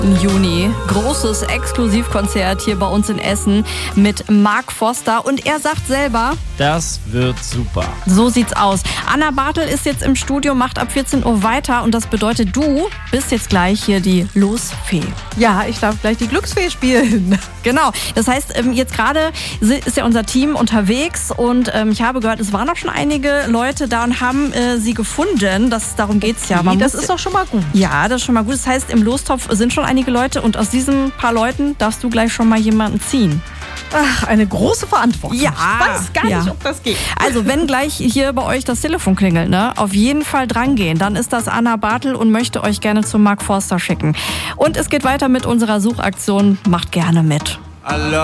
Juni. Großes Exklusivkonzert hier bei uns in Essen mit Mark Forster. Und er sagt selber, das wird super. So sieht's aus. Anna Bartel ist jetzt im Studio, macht ab 14 Uhr weiter. Und das bedeutet, du bist jetzt gleich hier die Losfee. Ja, ich darf gleich die Glücksfee spielen. Genau. Das heißt, jetzt gerade ist ja unser Team unterwegs. Und ich habe gehört, es waren auch schon einige Leute da und haben sie gefunden. Darum geht's ja. Das ist doch schon mal gut. Ja, das ist schon mal gut. Das heißt, im Lostopf sind schon einige Leute. Und aus diesen paar Leuten darfst du gleich schon mal jemanden ziehen. Ach, eine große Verantwortung. Ja, ich weiß gar nicht, ob das geht. Also wenn gleich hier bei euch das Telefon klingelt, ne, auf jeden Fall drangehen. Dann ist das Anna Bartel und möchte euch gerne zu Mark Forster schicken. Und es geht weiter mit unserer Suchaktion. Macht gerne mit.